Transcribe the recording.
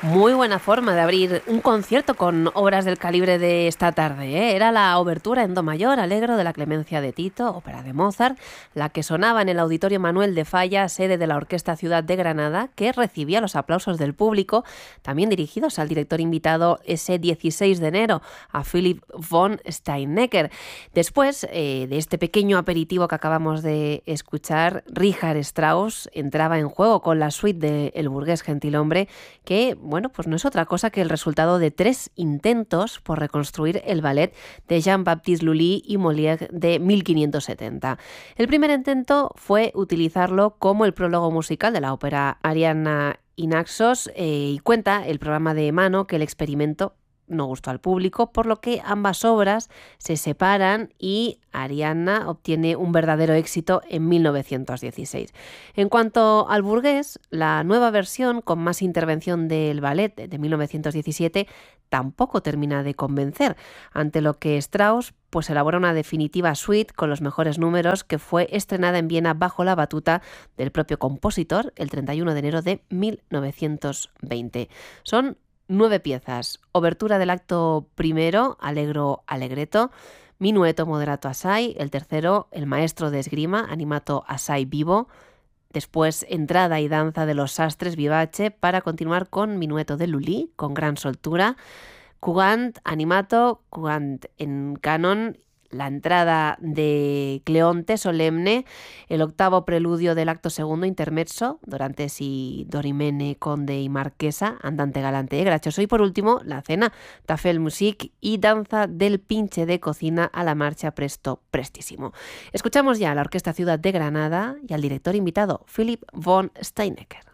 Muy buena forma de abrir un concierto con obras del calibre de esta tarde, ¿eh? Era la obertura en do mayor, Allegro de la Clemencia de Tito, ópera de Mozart, la que sonaba en el Auditorio Manuel de Falla, sede de la Orquesta Ciudad de Granada, que recibía los aplausos del público, también dirigidos al director invitado ese 16 de enero, a Philipp von Steinecker. Después de este pequeño aperitivo que acabamos de escuchar, Richard Strauss entraba en juego con la suite de El burgués gentilhombre, que bueno, pues no es otra cosa que el resultado de 3 intentos por reconstruir el ballet de Jean-Baptiste Lully y Molière de 1570. El primer intento fue utilizarlo como el prólogo musical de la ópera Arianna y Naxos, y cuenta el programa de mano que el experimento no gustó al público, por lo que ambas obras se separan y Arianna obtiene un verdadero éxito en 1916. En cuanto al burgués, la nueva versión con más intervención del ballet de 1917 tampoco termina de convencer, ante lo que Strauss pues elabora una definitiva suite con los mejores números que fue estrenada en Viena bajo la batuta del propio compositor el 31 de enero de 1920. Son 9 piezas: obertura del acto primero, Allegro Allegretto; minueto moderato assai; el tercero, el maestro de esgrima, animato assai vivo; después entrada y danza de los sastres vivace, para continuar con minueto de Lully con gran soltura; Courant animato, Courant en canon; la entrada de Cleonte solemne; el octavo preludio del acto segundo, intermezzo, Dorantes y Dorimene, conde y marquesa, andante galante y gracioso; y por último, la cena, Tafelmusik y danza del pinche de cocina a la marcha presto prestísimo. Escuchamos ya a la Orquesta Ciudad de Granada y al director invitado, Philipp von Steinecker.